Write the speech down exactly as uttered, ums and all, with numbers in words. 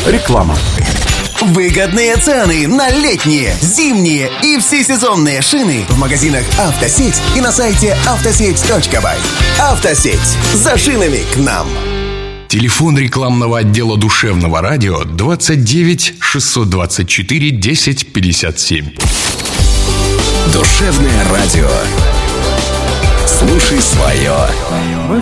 Реклама. Выгодные цены на летние, зимние и всесезонные шины в магазинах «Автосеть» и на сайте автосеть точка бай. «Автосеть». За шинами к нам. Телефон рекламного отдела душевного радио двадцать девять шестьсот двадцать четыре десять пятьдесят семь. Душевное радио. Слушай свое.